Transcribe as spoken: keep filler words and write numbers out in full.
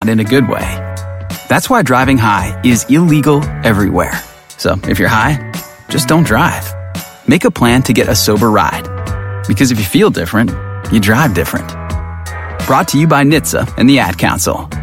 in a good way. That's why driving high is illegal everywhere. So if you're high, just don't drive. Make a plan to get a sober ride. Because if you feel different, you drive different. Brought to you by N H T S A and the Ad Council.